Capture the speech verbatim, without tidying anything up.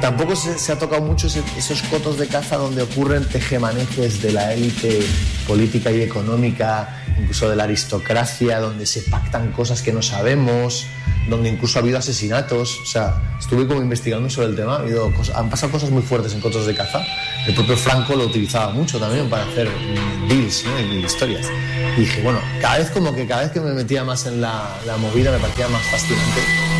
tampoco se, se ha tocado mucho ese, esos cotos de caza donde ocurren tejemanejes de la élite política y económica, incluso de la aristocracia, donde se pactan cosas que no sabemos, donde incluso ha habido asesinatos. O sea, estuve como investigando sobre el tema, ha habido cosas, han pasado cosas muy fuertes en cotos de caza. El propio Franco lo utilizaba mucho también para hacer deals, ¿no? Y historias. Y dije, bueno, cada vez como que cada vez que me metía más en la, la movida me parecía más fascinante.